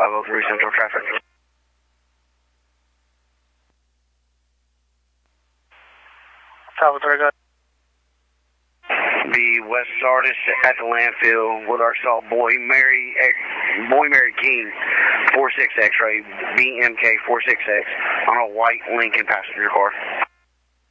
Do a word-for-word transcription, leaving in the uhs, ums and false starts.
five oh three Central traffic. five oh three, go ahead. The West Sardis at the landfill with our saw Boy Mary Boy Mary King four six X-ray B M K four six X on a white Lincoln passenger car.